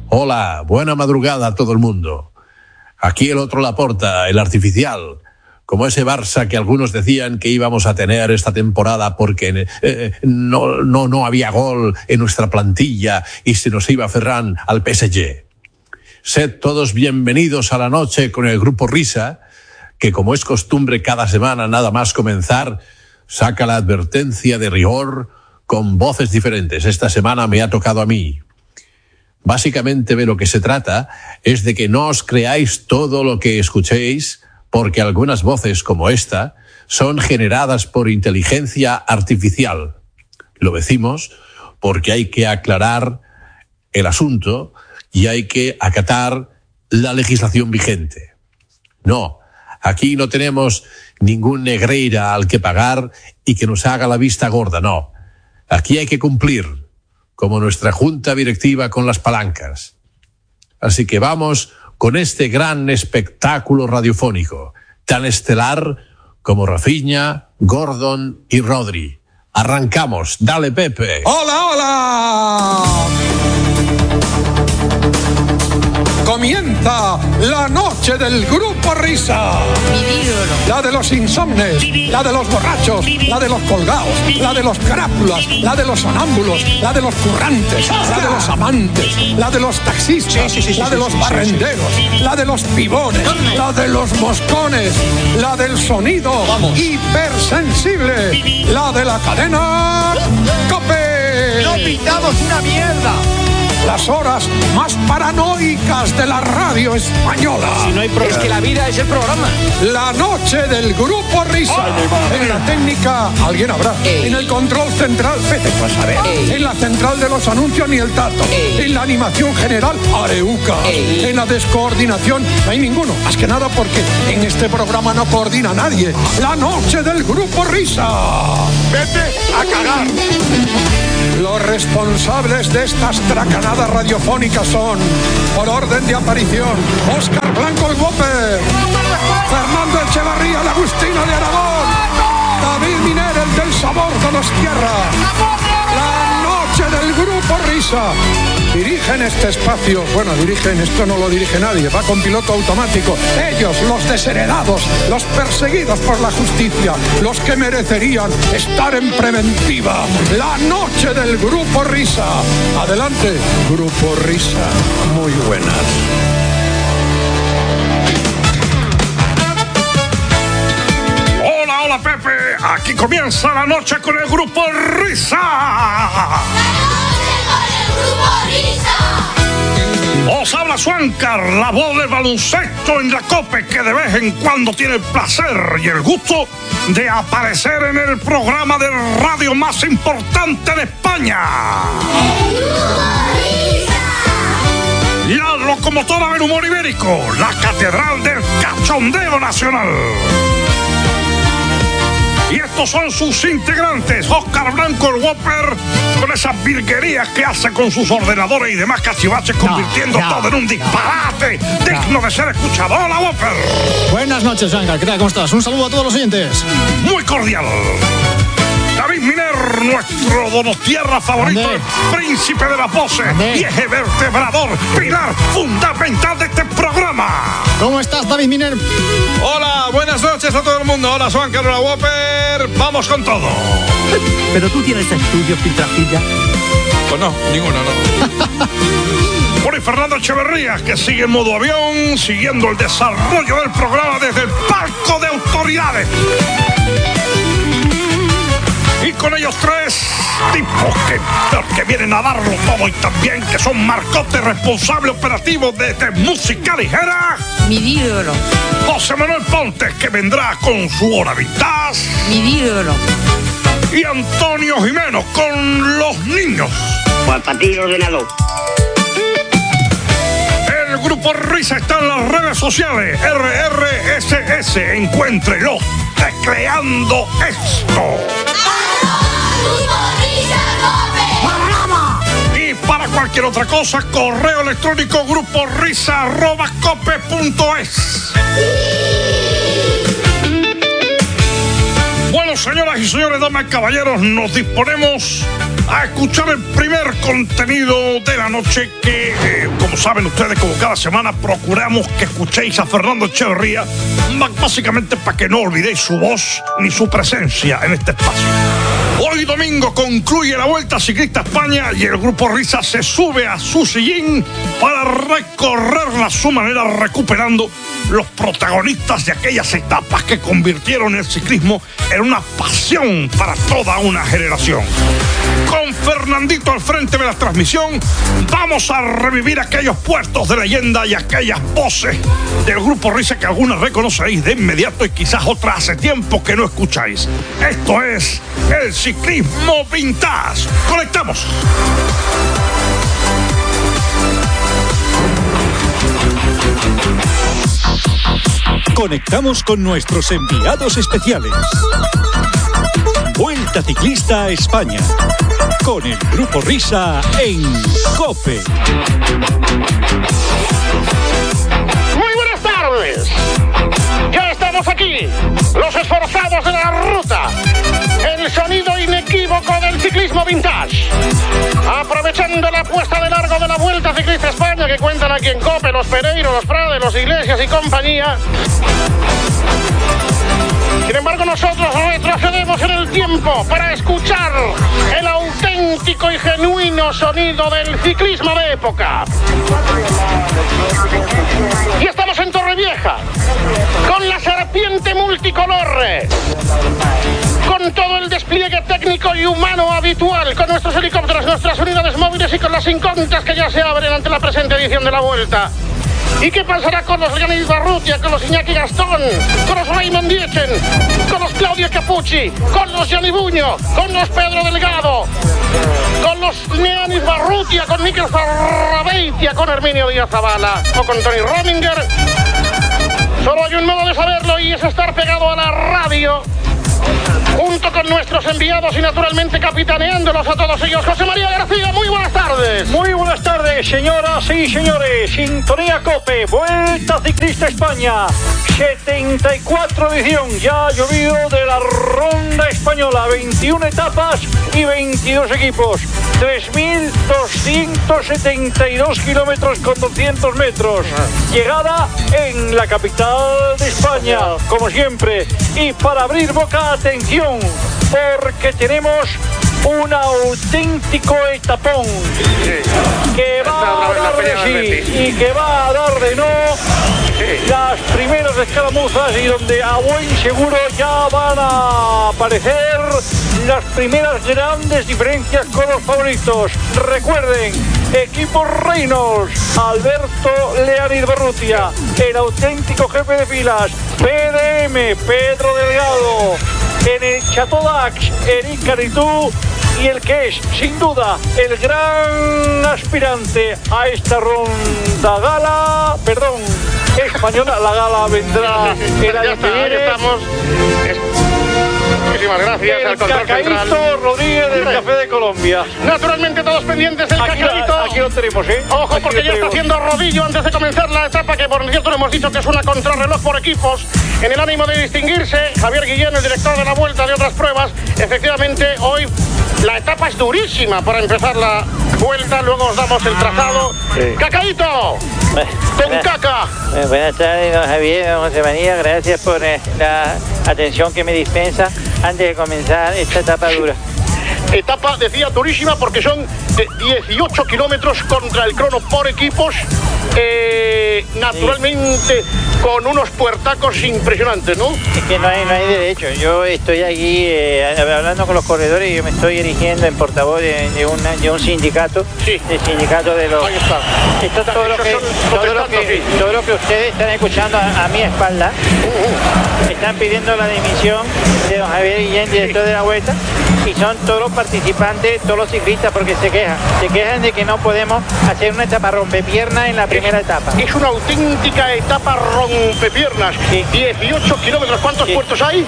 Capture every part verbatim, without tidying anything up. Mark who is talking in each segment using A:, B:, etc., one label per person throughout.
A: Hola, buena madrugada a todo el mundo. Aquí el otro Laporta, el artificial, como ese Barça que algunos decían que íbamos a tener esta temporada porque eh, no, no, no había gol en nuestra plantilla y se nos iba Ferran al P S G. Sed todos bienvenidos a la noche con el Grupo Risa, que como es costumbre cada semana nada más comenzar, saca la advertencia de rigor con voces diferentes. Esta semana me ha tocado a mí. Básicamente de lo que se trata es de que no os creáis todo lo que escuchéis, porque algunas voces como esta son generadas por inteligencia artificial. Lo decimos porque hay que aclarar el asunto y hay que acatar la legislación vigente. No, aquí no tenemos ningún Negreira al que pagar y que nos haga la vista gorda, no. Aquí hay que cumplir, como nuestra junta directiva con las palancas. Así que vamos con este gran espectáculo radiofónico, tan estelar como Rafinha, Gordon y Rodri. Arrancamos, dale Pepe.
B: ¡Hola, hola! Comienza la noche del Grupo Risa. La de los insomnes, la de los borrachos, la de los colgados, la de los crápulas, la de los sonámbulos, la de los currantes, la de los amantes, la de los taxistas, la de los barrenderos, la de los pibones, la de los moscones, la del sonido hipersensible, la de la cadena COPE.
C: ¡No pintamos una mierda!
B: Las horas más paranoicas de la radio española.
C: Si no hay pro- es que la vida es el programa.
B: La noche del Grupo Risa. Oh, en la técnica, alguien habrá. Ey. En el control central, vete tú a saber. Ey. En la central de los anuncios, ni el tato. Ey. En la animación general, Areuca. Ey. En la descoordinación, no hay ninguno. Más que nada porque en este programa no coordina nadie. La noche del Grupo Risa. Vete a cagar. Los responsables de estas tracanadas radiofónicas son, por orden de aparición, Óscar Blanco el Whopper, Fernando Echevarría, la Agustina de Aragón, David Miner, el del sabor Donostierra. La noche del Grupo Risa. Dirigen este espacio, bueno, dirigen, esto no lo dirige nadie, va con piloto automático. Ellos, los desheredados, los perseguidos por la justicia, los que merecerían estar en preventiva. La noche del Grupo Risa. Adelante, Grupo Risa. Muy buenas.
D: Hola, hola Pepe, aquí comienza la noche con el Grupo Risa. Os habla Suancar, la voz del baloncesto en la COPE, que de vez en cuando tiene el placer y el gusto de aparecer en el programa de radio más importante de España. La locomotora del humor ibérico, la catedral del cachondeo nacional. Y estos son sus integrantes, Óscar Blanco el Whopper, con esas virguerías que hace con sus ordenadores y demás cachivaches, convirtiendo no, no, todo en un disparate no, digno no. de ser escuchado. ¡Hola, Whopper!
E: Buenas noches, Suancar. ¿Qué tal? ¿Cómo estás? Un saludo a todos los oyentes.
D: Muy cordial. David Miner, nuestro donostierra favorito, el príncipe de la pose y eje vertebrador, pilar fundamental de este programa.
E: ¿Cómo estás, David Miner?
F: Hola, buenas noches a todo el mundo. Hola, Suancar, hola, Whopper. Vamos con todo.
C: ¿Pero tú tienes estudios, filtrafilla?
F: Pues no, ninguno, no.
D: Bueno, y Fernando Echeverría, que sigue en modo avión, siguiendo el desarrollo del programa desde el palco de autoridades. Y con ellos tres tipos que, que vienen a darlo todo y también que son Marcote, responsable operativo de, de música ligera.
G: Mi ídolo.
D: José Manuel Pontes, que vendrá con su hora vintage.
G: Mi ídolo.
D: Y Antonio Jimeno con los niños.
H: Pues para ti, ordenador.
D: El Grupo Risa está en las redes sociales. R R S S, encuéntrelo. Tecleando esto. Y para cualquier otra cosa, correo electrónico gruporisa arroba cope punto es. Bueno, señoras y señores, damas y caballeros, nos disponemos a escuchar el primer contenido de la noche que, eh, como saben ustedes, como cada semana, procuramos que escuchéis a Fernando Echeverría, básicamente para que no olvidéis su voz ni su presencia en este espacio. Hoy domingo concluye la Vuelta Ciclista a España y el Grupo Risa se sube a su sillín para recorrerla a su manera, recuperando los protagonistas de aquellas etapas que convirtieron el ciclismo en una pasión para toda una generación. Con Fernandito al frente de la transmisión, vamos a revivir aquellos puertos de leyenda y aquellas voces del Grupo Risa que algunas reconoceréis de inmediato y quizás otras hace tiempo que no escucháis. Esto es el Ciclismo Vintage. ¡Conectamos!
G: Conectamos con nuestros enviados especiales. Vuelta Ciclista a España, con el Grupo Risa en COPE.
I: Muy buenas tardes. Ya estamos aquí, los esforzados de la ruta. El sonido inequívoco del ciclismo vintage. Aprovechando la puesta de largo de la Vuelta Ciclista a España que cuentan aquí en COPE los Pereiro, los Prade, los Iglesias y compañía. Sin embargo, nosotros retrocedemos en el tiempo para escuchar el auténtico y genuino sonido del ciclismo de época. Y estamos en Torrevieja, con la serpiente multicolor, con todo el despliegue técnico y humano habitual, con nuestros helicópteros, nuestras unidades móviles y con las incontas que ya se abren ante la presente edición de la Vuelta. ¿Y qué pasará con los Leonid Barrutia, con los Iñaki Gastón, con los Raymond Dietzen, con los Claudio Capucci, con los Gianni Buño, con los Pedro Delgado, con los Leonid Barrutia, con Mikel Zarrabeitia, con Herminio Díaz Zavala o con Tony Rominger? Solo hay un modo de saberlo y es estar pegado a la radio, junto con nuestros enviados y naturalmente capitaneándolos a todos ellos. José María García, muy buenas tardes.
J: Muy buenas tardes, señoras y señores. Sintonía COPE, Vuelta Ciclista España, setenta y cuatro edición. Ya ha llovido de la ronda española, veintiuna etapas y veintidós equipos. tres mil doscientos setenta y dos kilómetros con doscientos metros. Llegada en la capital de España, como siempre. Y para abrir boca, atención, porque tenemos un auténtico etapón que va a dar de sí y que va a dar de no las primeras escaramuzas y donde a buen seguro ya van a aparecer las primeras grandes diferencias con los favoritos. Recuerden, equipo Reynolds, Alberto Leonid Barrutia, el auténtico jefe de filas, P D M, Pedro Delgado, en el Chateau d'Ax, Eric Caritú, y el que es, sin duda, el gran aspirante a esta ronda gala, perdón, española, la gala vendrá el año que viene.
I: Estamos. Muchísimas gracias
J: el
I: al control
J: Cacaíto
I: central.
J: Rodríguez del Café de Colombia.
I: Naturalmente todos pendientes del
J: aquí,
I: Cacaíto.
J: Aquí lo tenemos, ¿eh?
I: Ojo,
J: aquí
I: porque ya está haciendo rodillo antes de comenzar la etapa, que por cierto le hemos dicho que es una contrarreloj por equipos. En el ánimo de distinguirse, Javier Guillén, el director de la Vuelta de otras pruebas, efectivamente hoy la etapa es durísima para empezar la Vuelta, luego os damos el trazado. Sí. ¡Cacaíto! ¡Don Caca!
K: Eh, buenas tardes, don Javier, don José María, gracias por eh, la atención que me dispensa antes de comenzar esta etapa dura.
I: Etapa, decía, durísima porque son de dieciocho kilómetros contra el crono por equipos, eh, naturalmente sí, con unos puertacos impresionantes, ¿no?
K: Es que no hay, no hay derecho. Yo estoy aquí eh, hablando con los corredores y yo me estoy erigiendo en portavoz de, de, una, de un sindicato,
I: sí,
K: el sindicato de los...
I: Ahí está.
K: Esto es todo, lo que, todo, lo que, todo lo que ustedes están escuchando a, a mi espalda. Uh-huh. Están pidiendo la dimisión de don Javier Guillén, director sí, de la Vuelta, y son todos los participantes, todos los ciclistas, porque se quejan. Se quejan de que no podemos hacer una etapa rompepierna en la primera
I: es,
K: etapa.
I: Es una auténtica etapa rompepiernas.
J: Sí.
I: dieciocho kilómetros, ¿cuántos
J: Sí.
I: puertos hay?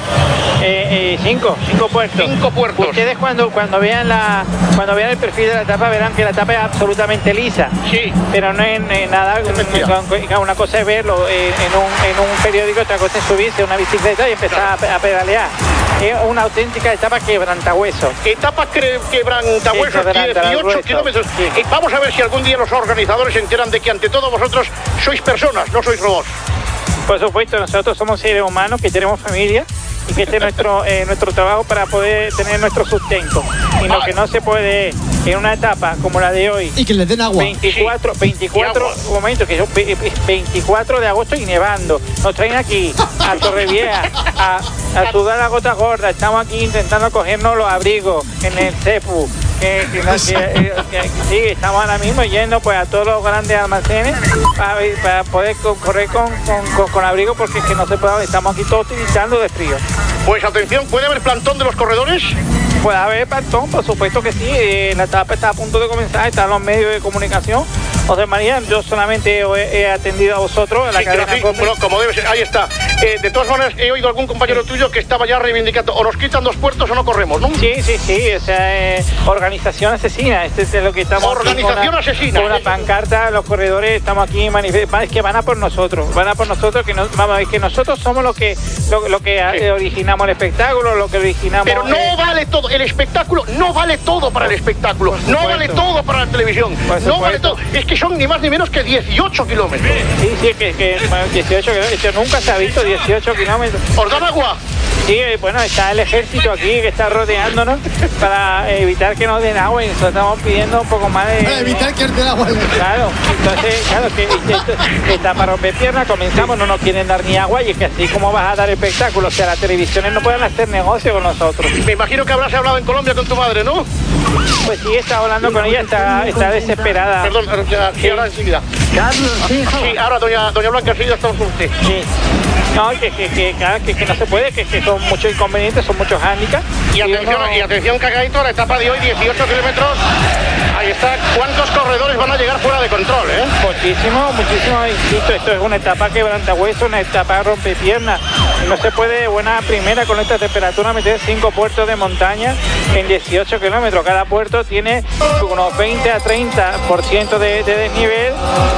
J: Eh, eh, cinco, cinco puertos.
I: Cinco puertos.
J: Ustedes cuando, cuando vean la cuando vean el perfil de la etapa verán que la etapa es absolutamente lisa.
I: Sí.
J: Pero no es, es nada, una, una cosa es verlo en, en, un, en un periódico, otra cosa es subirse a una bicicleta y empezar a, a pedalear. Es una auténtica etapa quebrantahuesos.
I: Etapa que, quebrantahuesos, dieciocho kilómetros.
J: Sí.
I: Y vamos a ver si algún día los organizadores se enteran de que ante todo vosotros sois personas, no sois robots.
J: Por supuesto, nosotros somos seres humanos que tenemos familia y que este es nuestro, eh, nuestro trabajo para poder tener nuestro sustento. Y lo que no se puede en una etapa como la de hoy.
E: Y que les den agua.
J: veinticuatro, veinticuatro momentos, que son veinticuatro de agosto y nevando. Nos traen aquí a Torrevieja a, a sudar la gota gorda. Estamos aquí intentando cogernos los abrigos en el CEPU. Que, que, no, que, eh, que, sí, estamos ahora mismo yendo pues a todos los grandes almacenes para, para poder co- correr con, con, con, con abrigo, porque es que no se puede, estamos aquí todos tiritando de frío.
I: Pues atención, ¿puede haber plantón de los corredores?
J: Puede haber plantón, por supuesto que sí. Eh, la etapa está a punto de comenzar, están los medios de comunicación. José María, yo solamente he, he atendido a vosotros en la
I: Sí,
J: cadena
I: pero sí,
J: COPE.
I: bueno, como debe ser, ahí está. Eh, de todas maneras, he oído algún compañero tuyo que estaba ya reivindicando, o nos quitan dos puertos o no corremos, ¿no?
J: Sí, sí, sí, o sea, eh, organización asesina, este es lo que estamos
I: Organización
J: aquí con una,
I: asesina.
J: con una pancarta, los corredores estamos aquí manifestando, es que van a por nosotros, van a por nosotros, que no, vamos, es que nosotros somos los que lo, lo que
I: Sí.
J: eh, originamos el espectáculo, lo que originamos.
I: Pero no
J: eh,
I: vale todo, el espectáculo no vale todo para el espectáculo, no
J: supuesto.
I: vale todo para la televisión,
J: Por
I: no vale
J: supuesto.
I: todo, es que son ni más ni menos que dieciocho kilómetros.
J: Sí, sí, que, que bueno, dieciocho kilómetros, nunca se ha visto dieciocho kilómetros.
I: ¿Os dan agua?
J: Sí, eh, bueno, está el ejército aquí que está rodeándonos para evitar que nos den agua y nosotros estamos pidiendo un poco más de...
E: Para evitar que den agua.
J: Claro, entonces, claro, que esto, está para romper piernas, comenzamos, no nos quieren dar ni agua y es que así como vas a dar espectáculo, o sea, las televisiones no pueden hacer negocio con nosotros.
I: Me imagino que habrás hablado en Colombia con tu madre, ¿no?
J: Pues sí, está hablando con ella, está, está desesperada.
I: Perdón, ya, sí, ahora enseguida.
C: Carlos, hijo.
I: Sí, ahora doña, doña Blanca, enseguida estamos con usted.
J: Sí. No, que, que, que, claro, que, que no se puede, que, que son muchos inconvenientes, son muchos hándicaps.
I: Y atención,
J: uno-
I: y atención, Cagadito, la etapa de hoy, dieciocho kilómetros. Ahí está, ¿cuántos corredores van a llegar fuera de control, eh?
J: Muchísimo, muchísimo, insisto, esto es una etapa quebrantahueso, una etapa rompepiernas. No se puede de buena primera con esta temperatura meter cinco puertos de montaña en dieciocho kilómetros. Cada puerto tiene unos veinte a treinta por ciento de, de desnivel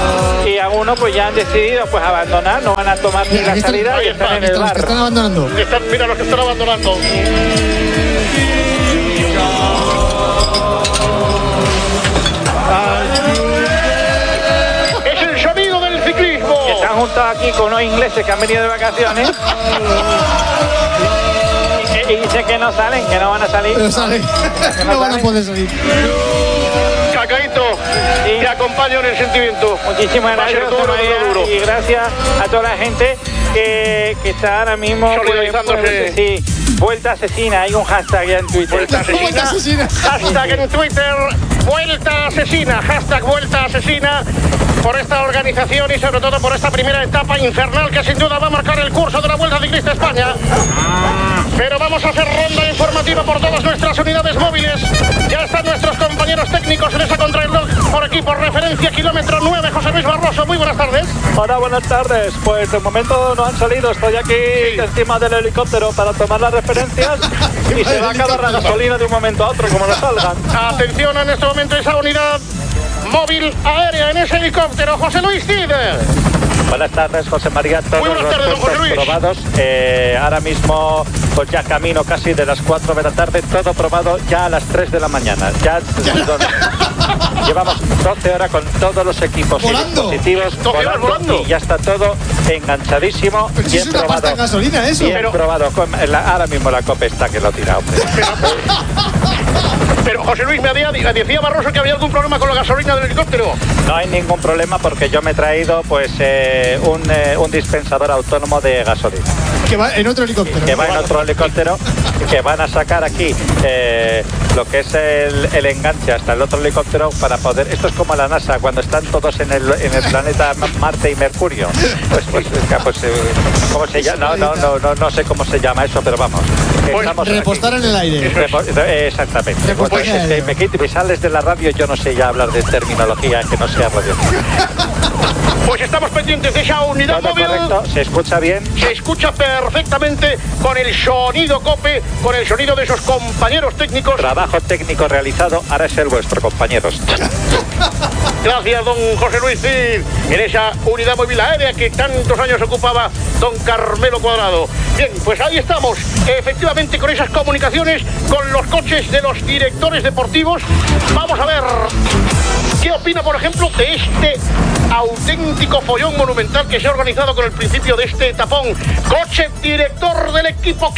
J: y algunos pues ya han decidido pues abandonar, no van a tomar ni la salida y están en el
E: Los que están
J: bar.
E: abandonando.
I: Están, mira los que están abandonando. Es el sonido del ciclismo.
J: Que se han juntado aquí con unos ingleses que han venido de vacaciones y, y dicen que no salen, que no van a salir.
E: Pero salen.
J: Que
E: No van a
J: salen.
E: poder salir.
I: Cacaíto,
J: Sí.
I: te acompaño en el sentimiento.
J: Muchísimas
I: Va a ser
J: gracias,
I: duro,
J: José María,
I: duro, duro.
J: y gracias a toda la gente que, que está ahora mismo pues,
I: Solidarizándose.
J: pues, sí, vuelta asesina, hay un hashtag ya en Twitter.
I: Vuelta
E: Vuelta
I: asesina.
E: asesina.
I: Hashtag en Twitter, vuelta asesina. Hashtag vuelta asesina por esta organización y sobre todo por esta primera etapa infernal que sin duda va a marcar el curso de la Vuelta Ciclista España. Pero vamos a hacer ronda informativa por todas nuestras unidades móviles. Ya están nuestros compañeros técnicos en esa contrarreloj por equipo referencia kilómetro nueve. José Luis Barroso, muy buenas tardes.
L: Hola, buenas tardes. Pues de momento no han salido. Estoy aquí encima del helicóptero para tomar las referencias y se va a acabar la gasolina de un momento a otro, como lo salgan.
I: Atención en este momento esa unidad móvil aérea en ese helicóptero. José Luis Cid.
L: Buenas tardes, José María. Todos
I: Muy buenas
L: los
I: tardes, don José
L: puestos
I: Luis.
L: probados. Eh, ahora mismo, pues ya camino casi de las cuatro de la tarde. Todo probado ya a las tres de la mañana. Ya, llevamos doce horas con todos los equipos y
E: Volando.
L: dispositivos
I: doce horas volando.
L: y ya está todo enganchadísimo.
E: Pero si
L: bien
E: es una
L: probado.
E: pasta en gasolina eso.
L: Bien
I: Pero-
L: probado. Con la- ahora mismo la copa está que lo tira, hombre.
I: Pero José Luis, me había, decía Barroso que había algún problema con la gasolina del helicóptero.
L: No hay ningún problema porque yo me he traído pues eh, un, eh, un dispensador autónomo de gasolina
E: Que va en otro helicóptero.
L: que va en otro helicóptero que van a sacar aquí eh, lo que es el, el enganche hasta el otro helicóptero para poder, esto es como la NASA cuando están todos en el, en el planeta Marte y Mercurio, pues, pues, pues eh, ¿cómo se llama? No, no, no, no, no sé cómo se llama eso, pero vamos, estamos aquí.
E: Repostar en el aire.
L: Repo- eh, Exactamente.
E: Repostar
L: Pues,
E: en el
L: este,
E: aire.
L: me, quito- me sales de la radio, yo no sé ya hablar de terminología que no sea radio.
I: Pues estamos pendientes de esa unidad
L: Todo
I: móvil.
L: correcto, ¿se escucha bien?
I: Se escucha perfectamente con el sonido COPE, con el sonido de esos compañeros técnicos.
L: Trabajo técnico realizado, ahora es el vuestro, compañeros.
I: Gracias, don José Luis Cid, en esa unidad móvil aérea que tantos años ocupaba don Carmelo Cuadrado. Bien, pues ahí estamos, efectivamente, con esas comunicaciones con los coches de los directores deportivos. Vamos a ver qué opina, por ejemplo, de este auténtico follón monumental que se ha organizado con el principio de este tapón. Coche director del equipo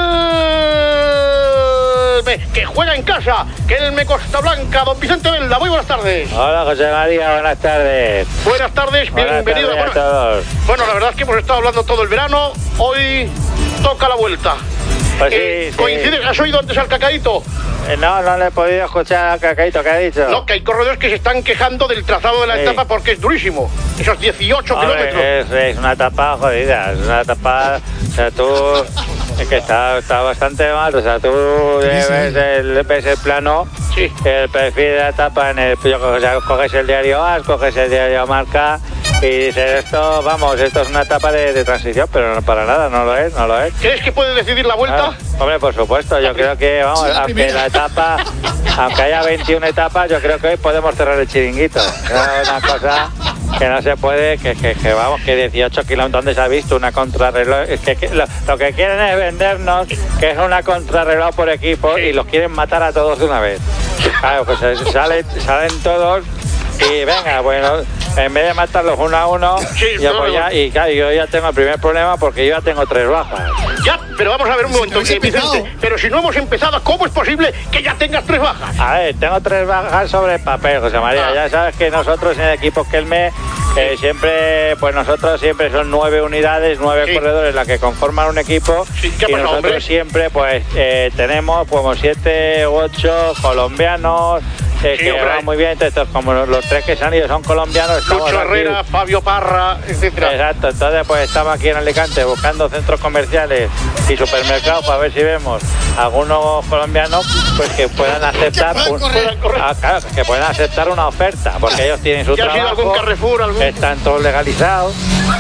I: Kelme, que juega en casa, Kelme Costa Blanca. Don Vicente Velda, muy buenas tardes.
L: Hola, José María, buenas tardes.
I: Buenas tardes,
L: Buenas
I: bienvenido.
L: tardes a
I: Bueno,
L: todos.
I: bueno, la verdad es que hemos estado hablando todo el verano, hoy toca la vuelta.
L: Pues
I: Eh,
L: sí,
I: ¿Coincide?
L: sí.
I: ¿Has oído antes al Cacaíto?
L: Eh, No, no le he podido escuchar a Cacaíto, ¿qué ha dicho?
I: No, que hay corredores que se están quejando del trazado de la
L: Sí.
I: etapa porque es durísimo. Esos dieciocho
L: Hombre,
I: kilómetros.
L: es, es una etapa jodida, es una etapa, o sea, tú, es que está, está bastante mal, o sea, tú ves el, ves el plano,
I: sí.
L: el perfil de la etapa, en el, o sea, coges el diario A, coges el diario Marca y dices, esto, vamos, esto es una etapa de, de transición, pero no, para nada, no lo es, no lo es.
I: ¿Crees que puede decidir la vuelta?
L: Claro. Hombre, por supuesto, yo creo que, vamos,
I: Sí, la
L: aunque
I: primera.
L: la etapa, aunque haya veintiuna etapas, yo creo que hoy podemos cerrar el chiringuito. Es una cosa que no se puede, que, que, que vamos, que dieciocho kilómetros, ¿dónde se ha visto una contrarreloj? Es que, que lo, lo que quieren es vendernos que es una contrarreloj por equipo y los quieren matar a todos de una vez. Claro, pues eh, salen, salen todos y venga, bueno, en vez de matarlos uno a uno,
I: Sí,
L: yo
I: no,
L: voy
I: no.
L: ya, y claro, yo ya tengo el primer problema porque yo ya tengo tres bajas.
I: Ya, pero vamos a ver un momento,
L: habéis
I: eh,
L: empezado.
I: Vicente. Pero si no hemos empezado, ¿cómo es posible que ya tengas tres bajas?
L: A ver, tengo tres bajas sobre el papel, José María.
I: Ah.
L: Ya sabes que nosotros en el equipo Kelme eh, siempre, pues nosotros siempre son nueve unidades, nueve
I: Sí.
L: corredores las que conforman un equipo.
I: Sí, ¿qué ha
L: y
I: pasado,
L: nosotros
I: hombre?
L: siempre, pues eh, tenemos como siete u ocho colombianos. Eh,
I: Sí,
L: que
I: hombre.
L: van muy bien, entonces como los, los tres que se han ido son colombianos, estamos
I: Lucho
L: aquí.
I: Herrera, Fabio Parra, etcétera.
L: Exacto, entonces pues estamos aquí en Alicante buscando centros comerciales y supermercados para ver si vemos algunos colombianos pues que puedan aceptar un- Ah, claro, que puedan aceptar una oferta, porque ellos tienen su
I: ¿Ya ha sido
L: trabajo,
I: algún Carrefour, algún-
L: están todos legalizados.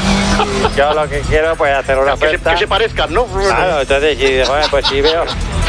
L: Yo lo que quiero pues hacer una
I: Que se,
L: oferta.
I: que se parezcan, ¿no?
L: Claro, entonces si, bueno, pues si veo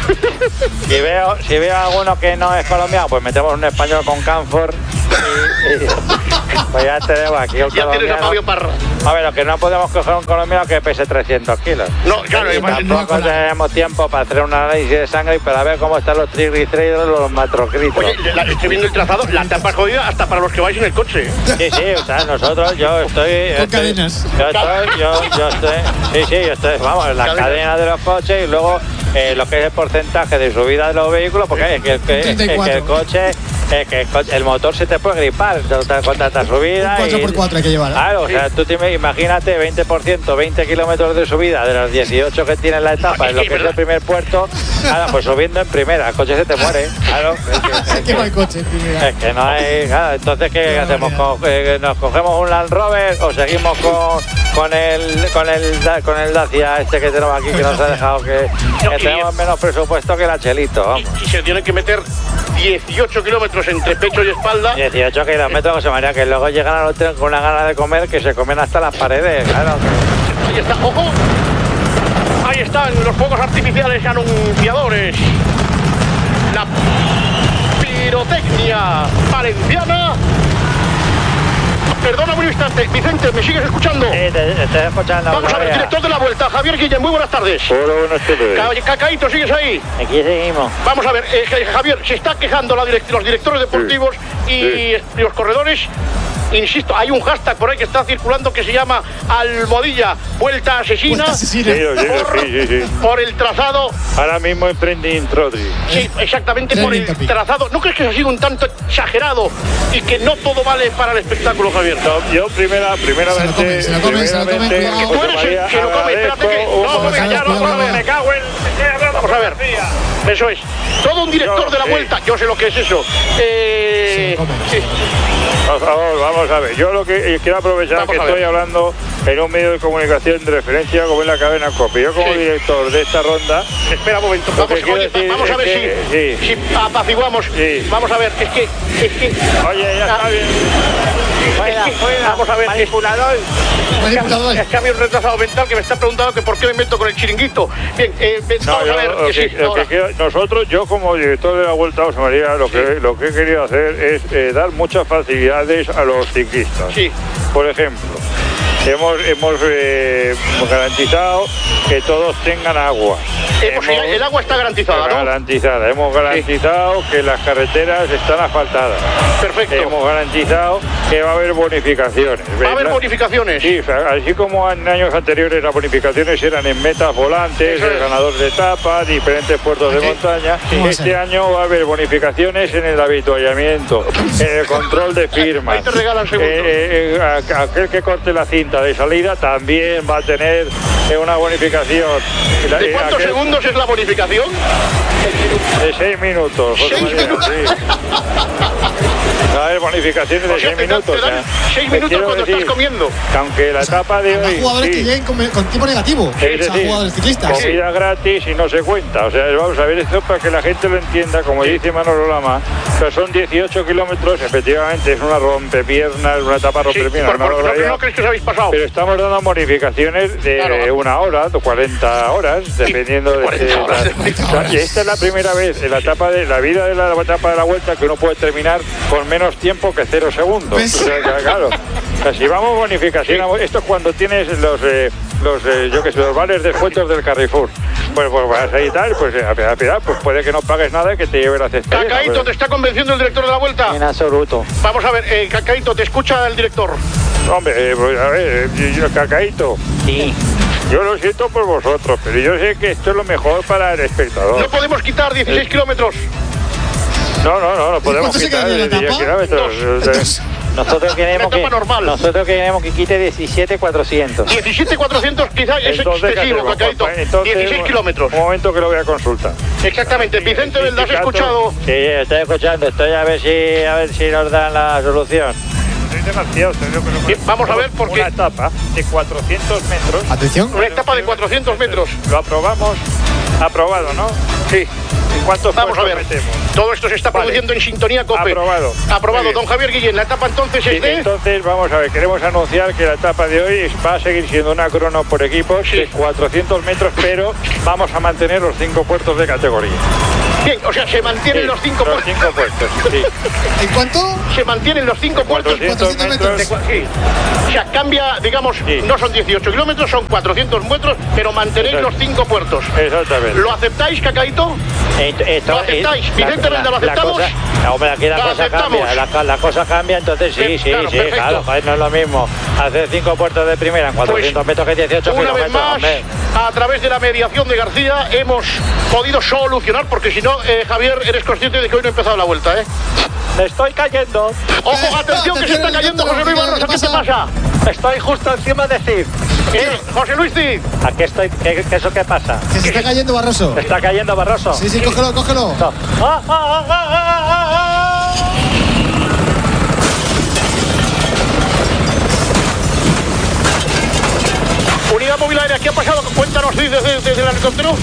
L: si veo si veo a alguno que no es colombiano, pues metemos un español con Canfor y, y pues ya tenemos aquí un
I: Ya tienes a
L: colombiano.
I: Fabio Parra.
L: A ver, lo que no podemos coger un colombiano que pese trescientos kilos.
I: No, claro,
L: y
I: además-
L: tampoco tenemos tiempo para hacer un análisis de sangre y para ver cómo están los triglicéridos, los macrocritos.
I: Oye, la- estoy viendo el trazado, la etapa es jodida hasta para los que vais en el coche.
L: Sí, sí, o sea, nosotros, yo estoy...
I: Con
L: estoy-
I: cadenas.
L: Yo estoy, yo, yo estoy... Sí, sí, yo estoy, vamos, en la
I: Cadenas.
L: cadena de los coches y luego eh, lo que es el porcentaje de subida de los vehículos, porque es que, es que- es que
C: treinta y cuatro.
L: el coche... Es que el, coche- el motor se te puede gripar con tanta subida.
C: cuatro
L: y-
C: por cuatro hay que llevar, ¿eh?
L: Claro, o sea, tú te, imagínate veinte por ciento, veinte kilómetros de subida de los dieciocho que tiene la etapa en lo que es el primer puerto. Claro, pues subiendo en primera, el coche se te muere. Claro, es que,
C: Qué mal coche, primera.
L: es que no hay. Claro, entonces, ¿qué hacemos? Co- eh, ¿Nos cogemos un Land Rover o seguimos con, con el con el Da- con el Dacia este que tenemos aquí que nos ha dejado que, que tenemos menos presupuesto que el Chelito? Vamos.
I: Y se tienen que meter dieciocho kilómetros entre pecho y espalda.
L: dieciocho kilómetros, José María, que luego llegan al hotel con una gana de comer que se comen hasta las paredes. Claro.
I: Ahí está, ojo. Ahí están los fuegos artificiales anunciadores. La pirotecnia valenciana. Perdona un instante, Vicente, ¿me sigues escuchando?
L: Sí, te, te estoy escuchando.
I: Vamos a ver,
L: María.
I: director de la vuelta, Javier Guillén, muy buenas tardes.
L: Hola, buenas tardes.
I: Ca- Cacaíto, ¿sigues ahí?
L: Aquí seguimos.
I: Vamos a ver, eh, Javier, se está quejando la direct- los directores deportivos y, y los corredores. Insisto, hay un hashtag por ahí que está circulando que se llama Almohadilla Vuelta Asesina,
L: Vuelta Asesina. Sí, lo digo,
I: por,
L: sí, sí, sí.
I: por el trazado.
L: Ahora mismo en Trending Trolley.
I: Sí, exactamente por el trazado. ¿No crees que ha sido un tanto exagerado y que no todo vale para el espectáculo, Javier?
L: No, yo primera, primeramente,
C: se lo come, se lo come,
L: primeramente,
C: cuidado.
I: Tú
L: José
I: eres el
L: María,
I: que lo come, espérate que...
L: agradezco
I: No,
L: un-
I: no, venga, ya, no, no, no, me cago en... Vamos a ver, eso es. Todo un director
L: Yo,
I: de la
L: sí.
I: vuelta, yo sé lo que es eso. Eh, sí.
L: Por favor, vamos a ver. Yo lo que eh, quiero aprovechar
I: Vamos
L: que
I: a ver.
L: estoy hablando en un medio de comunicación de referencia como es la cadena COPE. Yo como
I: Sí.
L: director de esta ronda...
I: Espera un momento,
L: Lo
I: vamos,
L: que quiero
I: oye,
L: decir
I: vamos a
L: es
I: ver
L: que-
I: si,
L: sí.
I: si apaciguamos.
L: Sí.
I: Vamos a ver, es que... Es que
L: Oye, ya
I: Ah,
L: está bien.
K: Fuera, fuera.
I: Vamos a ver.
K: Manipulador.
C: Manipulador.
I: Es que había un retrasado mental que me está preguntando que por qué me meto con el chiringuito. Bien, eh,
F: No,
I: vamos
F: yo,
I: a ver.
F: lo
I: que
F: que-
I: sí,
F: lo que
I: ahora.
F: quiero- nosotros, yo como director de la Vuelta a José María, lo que, lo que he querido hacer es eh, dar muchas facilidades a los ciclistas.
I: Sí.
F: Por ejemplo, hemos, hemos eh, garantizado que todos tengan agua.
I: Hemos- el agua está garantizada, ¿no?
F: Garantizada. Hemos garantizado que las carreteras están asfaltadas.
I: Perfecto.
F: Hemos garantizado que va a haber bonificaciones.
I: Va a haber
F: ¿verdad?
I: bonificaciones.
F: Sí, o sea, así como en años anteriores las bonificaciones eran en metas volantes,
I: Eso
F: el
I: es.
F: ganador de etapa, diferentes puertos de
C: ¿Qué?
F: montaña.
C: ¿Cómo va a
F: Este
C: ser?
F: año va a haber bonificaciones en el habituallamiento, en el control de firmas.
I: Ahí te regalan segundos.
F: Eh, eh, a- aquel que corte la cinta de salida también va a tener eh, una bonificación. Y la-
I: ¿De
F: y
I: cuántos
F: aquel-
I: segundos es la bonificación?
F: De seis minutos, José
I: Seis
F: María,
I: minutos.
F: sí. Va a haber bonificaciones de
I: O sea,
F: seis
I: te dan-
F: minutos.
I: te dan
F: ¿eh?
I: seis
F: Te
I: minutos
F: quiero
I: cuando
F: decir
I: estás comiendo.
F: que aunque la etapa de
C: Habrá
F: hoy...
C: jugadores
F: sí,
C: que lleguen con, con tiempo negativo.
F: es
C: O sea,
F: decir,
C: jugadores ciclistas.
F: comida gratis y no se cuenta. O sea, vamos a ver esto para que la gente lo entienda, como dice Manolo Lama, que son dieciocho kilómetros, efectivamente es una rompepiernas, una etapa
I: Sí,
F: rompepiernas.
I: por,
F: no
I: por,
F: lo
I: lo que
F: veía,
I: no crees que os habéis pasado.
F: pero estamos dando bonificaciones de
I: Claro.
F: una hora, de cuarenta horas, dependiendo de...
I: cuarenta horas de
F: o sea, y esta es la primera vez en la etapa de la vida de la etapa de la Vuelta que uno puede terminar con menos tiempo que cero segundos.
C: ¿Ves?
F: O sea, que, claro. O sea, si vamos bonificación, esto es cuando tienes los, eh, los eh, yo que sé, los vales descuentos del Carrefour. Pues, pues vas ahí y tal, pues eh, a final, pues puede que no pagues nada y que te lleve la cesta.
I: Cacaíto, ¿te está convenciendo el director de la Vuelta?
K: En absoluto.
I: Vamos a ver, eh, Cacaíto, te escucha el director.
F: Hombre, eh, pues, a ver, eh, yo, Cacaíto,
K: Sí.
F: yo lo siento por vosotros, pero yo sé que esto es lo mejor para el espectador.
I: No podemos quitar dieciséis
F: Eh.
I: kilómetros.
F: No, no, no, no podemos
C: cuánto se
F: quitar
C: queda en la
F: de diez
C: etapa?
F: kilómetros.
C: Entonces,
K: Nosotros queremos
I: Una
K: que
I: etapa normal.
K: nosotros queremos que quite diecisiete cuatrocientos.
I: diecisiete cuatrocientos quizás es
F: Entonces, ¿qué
I: excesivo,
F: hacemos?
I: Cacaíto.
F: Entonces,
I: dieciséis kilómetros.
F: Un momento que lo voy a consultar.
I: Exactamente. Vicente
F: El
I: Velda, ¿has
F: sindicato-
I: escuchado?
K: Sí, estoy escuchando, estoy a ver si a ver si nos dan la solución.
F: Soy demasiado serio, pero
I: Bien, vamos a ver, porque-
F: una etapa de cuatrocientos metros.
C: atención.
I: Una etapa de cuatrocientos metros.
F: Lo aprobamos, aprobado, ¿no?
I: Sí.
F: ¿En cuántos
I: Vamos a ver.
F: puestos metemos?
I: Todo esto se está
F: Vale.
I: produciendo en sintonía COPE.
F: Aprobado.
I: Aprobado.
F: Muy bien.
I: Don Javier Guillén, la etapa entonces
F: Sí,
I: es de...
F: entonces, vamos a ver, queremos anunciar que la etapa de hoy es- va a seguir siendo una crono por equipos
I: Sí.
F: de cuatrocientos metros, pero vamos a mantener los cinco puertos de categoría.
I: Bien, o sea, se mantienen
F: Sí,
I: los cinco
F: los
I: puertos.
F: cinco puestos, sí.
C: ¿En cuánto?
I: Se mantienen los cinco puertos.
F: cuatrocientos metros.
I: De cua- sí. O sea, cambia, digamos,
F: Sí.
I: no son dieciocho kilómetros, son cuatrocientos metros, pero mantenéis
F: Exacto.
I: los cinco puertos.
F: Exactamente.
I: ¿Lo aceptáis, Cacaíto?
K: Esto- esto-
I: ¿Lo aceptáis?
K: la-
I: Vicente Velda, ¿lo
K: la- la
I: aceptamos?
K: cosa- no, hombre, aquí la
I: ¿Lo
K: cosa
I: aceptamos?
K: cambia, la, la cosa cambia, entonces sí,
I: Sí,
K: sí,
I: claro,
K: sí,
I: perfecto.
K: claro, joder, no es lo mismo hacer cinco puertos de primera en cuatrocientos metros que dieciocho
I: Una
K: kilómetros,
I: vez más,
K: hombre.
I: a través de la mediación de García, hemos podido solucionar, porque si no, eh, Javier, eres consciente de que hoy no ha empezado la vuelta, ¿eh?
K: Me estoy cayendo.
I: Ojo, atención, que se está cayendo José Luis Barroso, ¿qué te pasa?
K: Estoy justo encima de Cid.
I: ¿Eh? José Luis Cid.
K: Aquí estoy, ¿qué, qué, eso qué pasa?
C: Que se está cayendo Barroso.
K: ¿Está cayendo Barroso?
C: Sí, sí, cógelo, cógelo.
K: No. ¡Ah, ah, ah, ah, ah, ah!
I: Unidad móvil aérea, ¿qué ha pasado? Cuéntanos, Cid, desde, desde el helicóptero.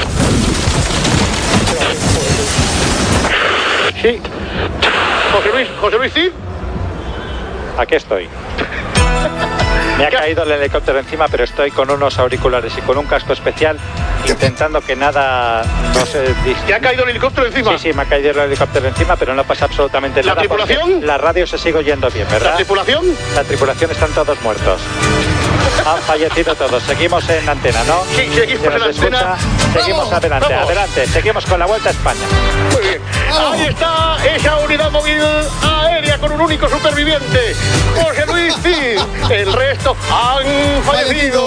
I: Sí. José Luis, José Luis Cid.
K: Aquí estoy. Me ha caído el helicóptero encima, pero estoy con unos auriculares y con un casco especial intentando que nada no se dis-
I: ¿Te ha caído el helicóptero encima?
K: Sí, sí, me ha caído el helicóptero encima, pero no pasa absolutamente
I: ¿La
K: nada. porque
I: tripulación?
K: La radio se sigue oyendo bien,
I: ¿La
K: ¿verdad?
I: tripulación?
K: La tripulación están todos muertos. Han fallecido todos. Seguimos en antena, ¿no?
I: Sí, seguimos
K: ¿Se nos
I: en antena.
K: escucha? Seguimos
C: Vamos,
K: adelante,
I: vamos.
K: adelante. Seguimos con la Vuelta a España.
I: Muy bien. Ahí está esa unidad móvil aérea con un único superviviente, José Luis Cid. El resto han fallecido.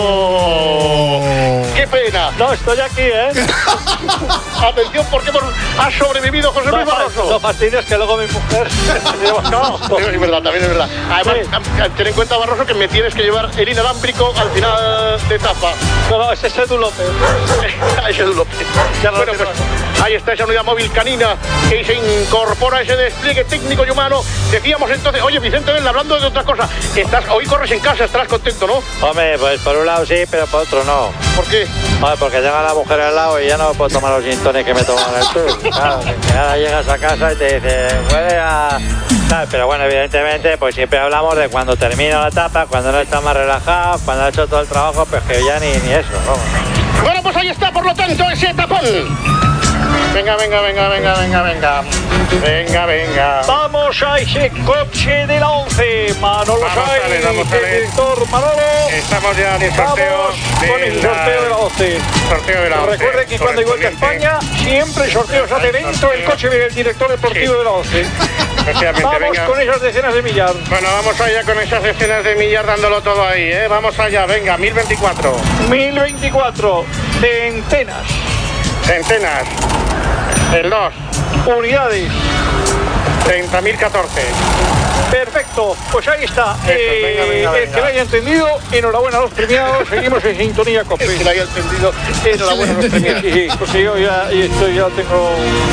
I: ¡Qué pena!
K: No, estoy aquí, ¿eh?
I: Atención, porque hemos- ha sobrevivido José Luis
K: No,
I: Barroso.
K: no fastidies que luego mi mujer...
I: No, es verdad, también es verdad. Además,
K: Sí.
I: ten en cuenta, Barroso, que me tienes que llevar el inalámbrico al final de etapa.
K: No, no, ese es Edu López.
I: Ese es López.
K: Ya lo
I: Bueno,
K: tengo.
I: pues ahí está esa unidad móvil canina que se incorpora a ese despliegue técnico y humano. Decíamos entonces, oye, Vicente, ven, hablando de otra cosa, estás, hoy corres en casa, estarás contento, ¿no?
K: Hombre, pues por un lado sí, pero por otro no.
I: ¿Por qué?
K: Hombre, porque llega la mujer al lado y ya no puedo tomar los gin tonic que me toman en el tour. Claro, que ahora llegas a casa y te dice, huele a, ¿sabes? Pero bueno, evidentemente, pues siempre hablamos de cuando termina la etapa, cuando no está más relajado, cuando ha hecho todo el trabajo, pues que ya ni, ni eso, vamos.
I: Bueno, pues ahí está, por lo tanto, ese etapón. Venga, venga, venga, venga, venga, venga. Venga, venga.
J: Vamos a ese coche de la once. Manolo
D: Vamos a ver,
J: Sáenz,
D: vamos a ver.
J: el director Manolo.
D: Estamos ya en el sorteo.
J: Vamos
D: de
J: con el
D: la-
J: sorteo de la once.
D: Sorteo de la once.
J: Recuerden que cuando hay Vuelta a España, siempre sorteos al evento el coche del director deportivo
D: Sí.
J: de la once.
D: Efectivamente,
J: Vamos
D: venga.
J: con esas decenas de millar.
D: Bueno, vamos allá con esas decenas de millas dándolo todo ahí, ¿eh? Vamos allá, venga, mil veinticuatro.
J: mil veinticuatro centenas,
D: Centenas. El dos.
J: unidades.
D: treinta mil catorce.
J: Perfecto, pues ahí está.
D: Eso, venga, venga,
J: El
D: venga.
J: que lo haya entendido, enhorabuena a los premiados. Seguimos en sintonía COPE.
D: El que lo haya entendido,
J: Enhorabuena a los premiados. Sí, sí, porque yo ya y esto ya tengo.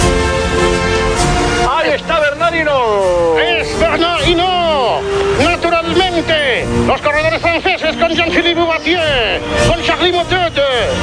J: Ahí está Bernardino.
I: Es Bernardino. Naturalmente, los corredores franceses con Jean-Philippe Boutier, con Charlie Motete,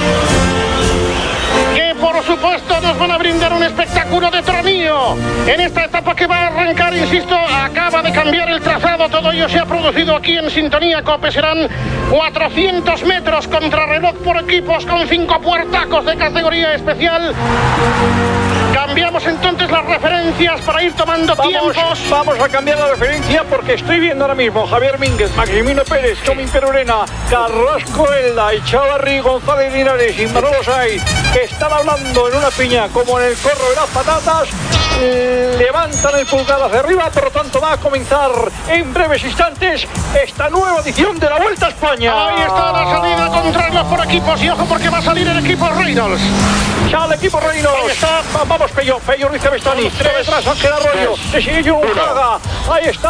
I: que por supuesto nos van a brindar un espectáculo de tronillo en esta etapa que va a arrancar, insisto, acaba de cambiar el trazado, todo ello se ha producido aquí en Sintonía COPE, serán cuatrocientos metros contrarreloj por equipos con cinco puertacos de categoría especial. Cambiamos entonces las referencias para ir tomando
J: Vamos,
I: tiempos.
J: vamos a cambiar la referencia porque estoy viendo ahora mismo Javier Mínguez, Maximino Pérez, Tomín Perurena, Carrasco Elda, Echavarri, González Linares y Manolo Sáenz, que están hablando en una piña como en el corro de las patatas. eh, Levantan el pulgar hacia arriba, por lo tanto va a comenzar en breves instantes esta nueva edición de la Vuelta a España.
I: Ahí está la salida contrarreloj por equipos y ojo porque va a salir el equipo Reynolds.
J: Ya el equipo Reynolds.
I: Ahí está.
J: Va- Vamos, Pello, Pello Ruiz Cabestani. Por detrás, Ángel Arroyo. Le sigue John Jaga. Ahí está.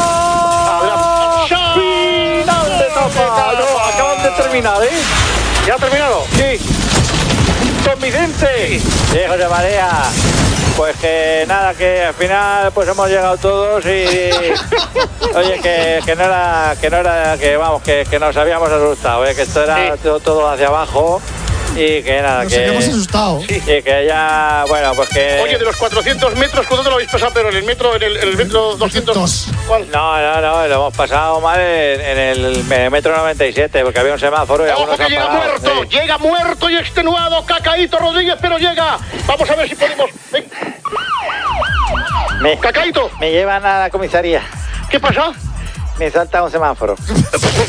I: Ya.
J: Final de etapa. No, acaban de terminar, ¿eh?
I: ¿Ya ha terminado?
J: Sí. Don Vicente.
K: Sí, José María. Pues que nada, que al final pues hemos llegado todos y oye que, que no era que no era que vamos que, que nos habíamos asustado, ¿eh? Que esto era
I: Sí.
K: todo, todo hacia abajo y que nada
C: Nos
K: que
C: habíamos asustado.
K: y que ya bueno pues que
I: Oye, de los cuatrocientos metros, ¿cuándo lo habéis pasado? Pero en el metro, en el, en el metro doscientos. ¿Cuál?
K: no no no lo hemos pasado mal en, en el metro noventa y siete porque había un semáforo y
I: Ojo
K: algunos
I: que
K: han
I: llega
K: parado,
I: muerto,
K: sí.
I: llega muerto y extenuado Cacaíto Rodríguez, pero llega. Vamos a ver si podemos. Ven.
K: me,
I: Cacaíto,
K: me llevan a la comisaría,
I: ¿qué pasa?
K: me salta un semáforo.